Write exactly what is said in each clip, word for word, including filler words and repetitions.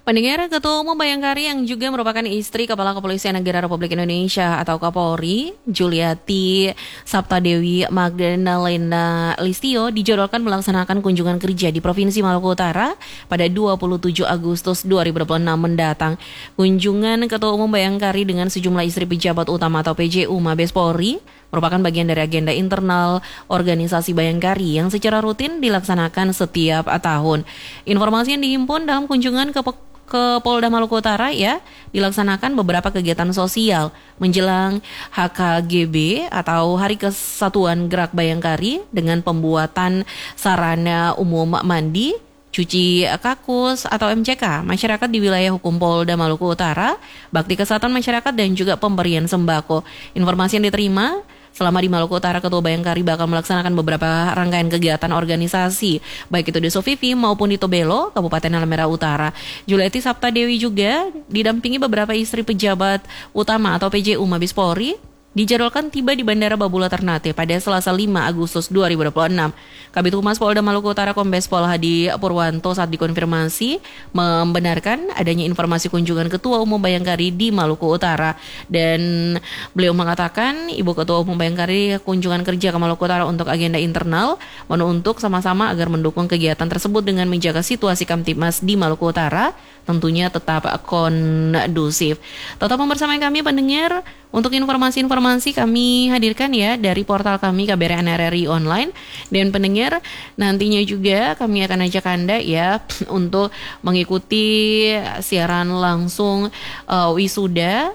Pendengar, Ketua Umum Bayangkari yang juga merupakan istri Kepala Kepolisian Negara Republik Indonesia atau Kapolri, Juliati Sabtadewi Magdalena Listio, dijadwalkan melaksanakan kunjungan kerja di Provinsi Maluku Utara pada dua puluh tujuh Agustus dua ribu dua puluh enam mendatang. Kunjungan Ketua Umum Bayangkari dengan sejumlah istri pejabat utama atau P J U Mabes Polri merupakan bagian dari agenda internal organisasi Bayangkari yang secara rutin dilaksanakan setiap tahun. Informasi yang dihimpun dalam kunjungan ke ke Polda Maluku Utara ya, dilaksanakan beberapa kegiatan sosial menjelang H K G B atau Hari Kesatuan Gerak Bayangkari dengan pembuatan sarana umum mandi, cuci kakus atau M C K masyarakat di wilayah hukum Polda Maluku Utara, bakti kesehatan masyarakat dan juga pemberian sembako. Informasi yang diterima selama di Maluku Utara, Ketua Bayangkari bakal melaksanakan beberapa rangkaian kegiatan organisasi, baik itu di Sofifi maupun di Tobelo, Kabupaten Halmahera Utara. Juliati Sabtadewi juga didampingi beberapa istri pejabat utama atau P J U Mabes Polri, dijadwalkan tiba di Bandara Babula Ternate pada Selasa lima Agustus dua ribu dua puluh enam. Kabid Humas Polda Maluku Utara Kombes Pol Hadi Purwanto saat dikonfirmasi membenarkan adanya informasi kunjungan Ketua Umum Bayangkari di Maluku Utara, dan beliau mengatakan Ibu Ketua Umum Bayangkari kunjungan kerja ke Maluku Utara untuk agenda internal untuk sama-sama agar mendukung kegiatan tersebut dengan menjaga situasi Kamtibmas di Maluku Utara tentunya tetap kondusif. Tetap bersama kami pendengar. Untuk informasi-informasi kami hadirkan ya dari portal kami K B R N R R I Online, dan pendengar nantinya juga kami akan ajak Anda ya untuk mengikuti siaran langsung uh, wisuda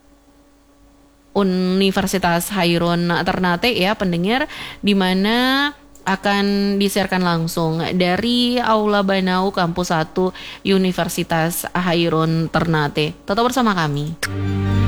Universitas Hairun Ternate ya pendengar, di mana akan disiarkan langsung dari Aula Banau Kampus satu Universitas Hairun Ternate. Tetap bersama kami.